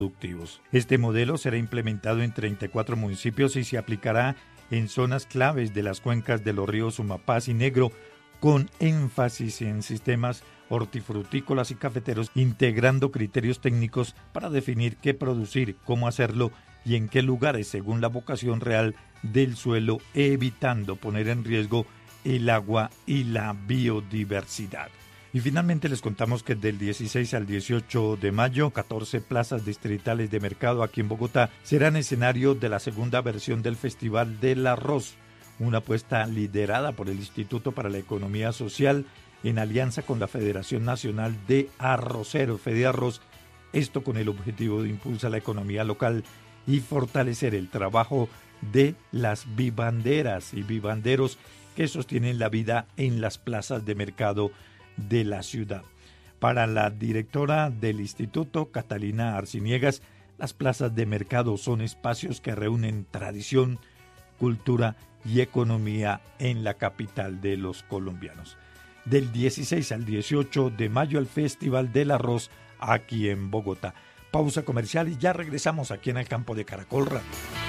productivos. Este modelo será implementado en 34 municipios y se aplicará en zonas claves de las cuencas de los ríos Sumapaz y Negro, con énfasis en sistemas hortifrutícolas y cafeteros, integrando criterios técnicos para definir qué producir, cómo hacerlo y en qué lugares según la vocación real del suelo, evitando poner en riesgo el agua y la biodiversidad. Y finalmente les contamos que del 16 al 18 de mayo, 14 plazas distritales de mercado aquí en Bogotá serán escenario de la segunda versión del Festival del Arroz, una apuesta liderada por el Instituto para la Economía Social en alianza con la Federación Nacional de Arroceros, FEDEARROZ, esto con el objetivo de impulsar la economía local y fortalecer el trabajo de las vivanderas y vivanderos que sostienen la vida en las plazas de mercado de la ciudad. Para la directora del instituto, Catalina Arciniegas, las plazas de mercado son espacios que reúnen tradición, cultura y economía en la capital de los colombianos. Del 16 al 18 de mayo, el Festival del Arroz aquí en Bogotá. Pausa comercial y ya regresamos aquí en el campo de Caracol Radio.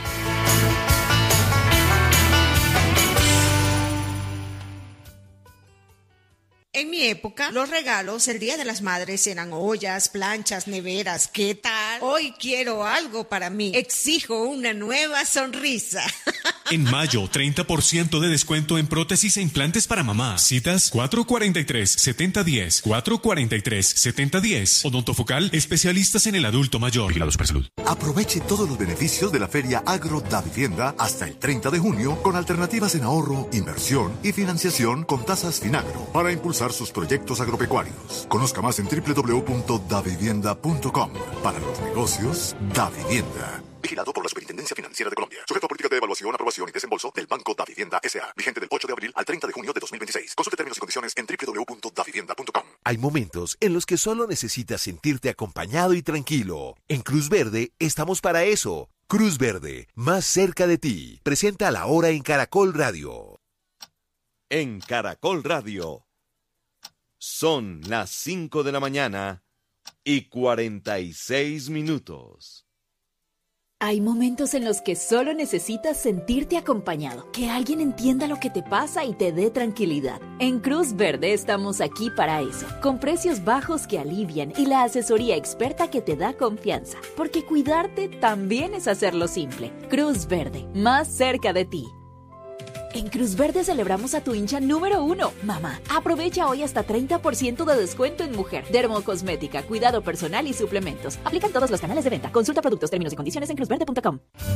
En mi época, los regalos el Día de las Madres eran ollas, planchas, neveras. ¿Qué tal? Hoy quiero algo para mí. Exijo una nueva sonrisa. En mayo, 30% de descuento en prótesis e implantes para mamá. Citas 443-7010, 443-7010. Odontofocal, especialistas en el adulto mayor. Vigilado Supersalud. Aproveche todos los beneficios de la Feria Agro Da Vivienda hasta el 30 de junio con alternativas en ahorro, inversión y financiación con tasas Finagro para impulsar sus proyectos agropecuarios. Conozca más en www.davivienda.com. Para los negocios, Da Vivienda. Vigilado por la Superintendencia Financiera de Colombia. Sujeto a política de evaluación, aprobación y desembolso del Banco Da Vivienda S.A. Vigente del 8 de abril al 30 de junio de 2026. Consulte términos y condiciones en www.davivienda.com. Hay momentos en los que solo necesitas sentirte acompañado y tranquilo. En Cruz Verde estamos para eso. Cruz Verde, más cerca de ti. Presenta La Hora en Caracol Radio. En Caracol Radio. Son las 5 de la mañana y 46 minutos. Hay momentos en los que solo necesitas sentirte acompañado, que alguien entienda lo que te pasa y te dé tranquilidad. En Cruz Verde estamos aquí para eso, con precios bajos que alivian y la asesoría experta que te da confianza, porque cuidarte también es hacerlo simple. Cruz Verde, más cerca de ti. En Cruz Verde celebramos a tu hincha número 1, mamá. Aprovecha hoy hasta 30% de descuento en mujer, dermocosmética, cuidado personal y suplementos. Aplican todos los canales de venta. Consulta productos, términos y condiciones en cruzverde.com.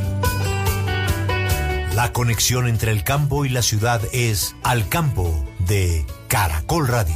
La conexión entre el campo y la ciudad es Al Campo de Caracol Radio.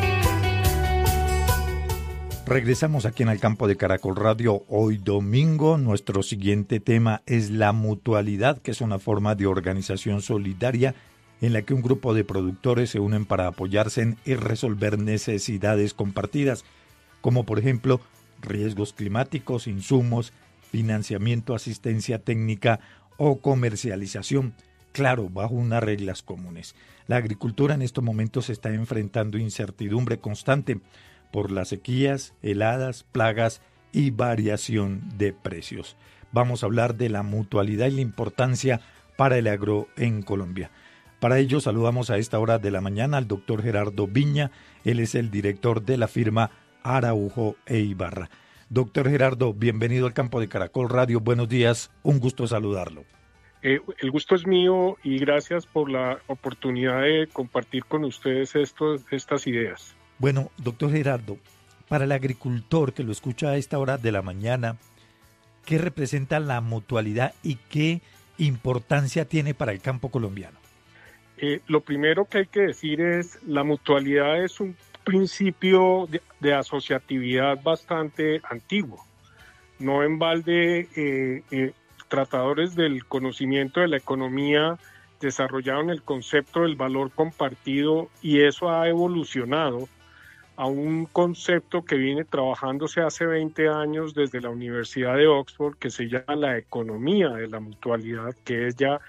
Regresamos aquí en el campo de Caracol Radio. Hoy domingo, nuestro siguiente tema es la mutualidad, que es una forma de organización solidaria en la que un grupo de productores se unen para apoyarse y resolver necesidades compartidas, como por ejemplo riesgos climáticos, insumos, financiamiento, asistencia técnica o comercialización, claro, bajo unas reglas comunes. La agricultura en estos momentos está enfrentando incertidumbre constante por las sequías, heladas, plagas y variación de precios. Vamos a hablar de la mutualidad y la importancia para el agro en Colombia. Para ello saludamos a esta hora de la mañana al doctor Gerardo Viña. Él es el director de la firma Araujo e Ibarra. Doctor Gerardo, bienvenido al campo de Caracol Radio. Buenos días, un gusto saludarlo. El gusto es mío y gracias por la oportunidad de compartir con ustedes estas ideas. Bueno, doctor Gerardo, para el agricultor que lo escucha a esta hora de la mañana, ¿qué representa la mutualidad y qué importancia tiene para el campo colombiano? Lo primero que hay que decir es la mutualidad es un principio de asociatividad bastante antiguo. No en balde tratadores del conocimiento de la economía desarrollaron el concepto del valor compartido y eso ha evolucionado a un concepto que viene trabajándose hace 20 años desde la Universidad de Oxford, que se llama la economía de la mutualidad, que es ya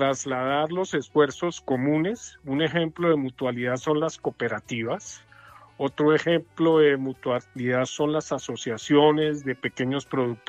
trasladar los esfuerzos comunes. Un ejemplo de mutualidad son las cooperativas Otro ejemplo de mutualidad son las asociaciones de pequeños productores